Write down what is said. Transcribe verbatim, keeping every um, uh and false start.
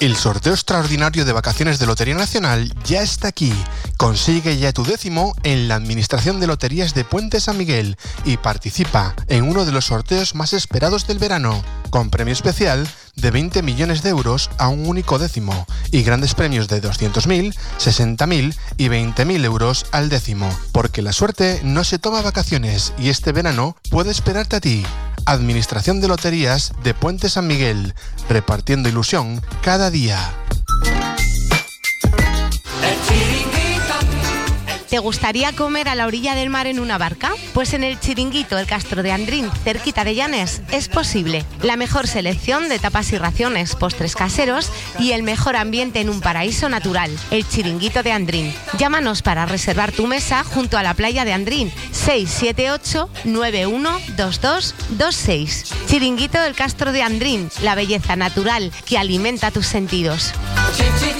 El sorteo extraordinario de vacaciones de Lotería Nacional ya está aquí. Consigue ya tu décimo en la Administración de Loterías de Puente San Miguel y participa en uno de los sorteos más esperados del verano, con premio especial de veinte millones de euros a un único décimo y grandes premios de doscientos mil, sesenta mil y veinte mil euros al décimo. Porque la suerte no se toma vacaciones y este verano puede esperarte a ti. Administración de Loterías de Puente San Miguel, repartiendo ilusión cada día. ¿Te gustaría comer a la orilla del mar en una barca? Pues en el Chiringuito El Castro de Andrín, cerquita de Llanes, es posible. La mejor selección de tapas y raciones, postres caseros y el mejor ambiente en un paraíso natural. El Chiringuito de Andrín. Llámanos para reservar tu mesa junto a la playa de Andrín. seis siete ocho nueve uno dos dos dos seis. Chiringuito El Castro de Andrín. La belleza natural que alimenta tus sentidos.